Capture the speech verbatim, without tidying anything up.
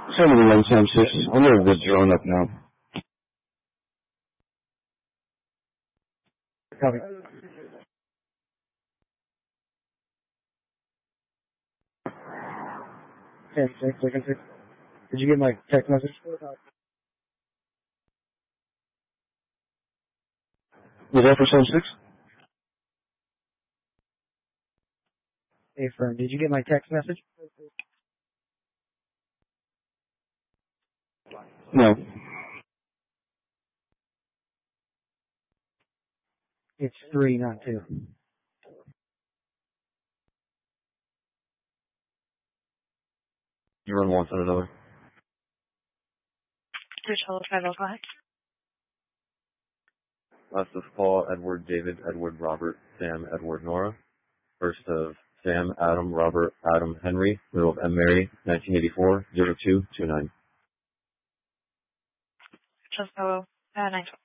seventy-one, Sam six. I'm going to visit drone up now. Copy. ten six, second six. Did you get my text message? Was that for Sam six? Hey, friend, did you get my text message? No. It's three, not two. You run once and another. Two Charlie five, go ahead. Last of Paul, Edward, David, Edward, Robert, Sam, Edward, Nora. First of Sam, Adam, Robert, Adam, Henry. Middle of M. Mary, nineteen eighty-four, zero two two nine. Just go, uh, nine twelve.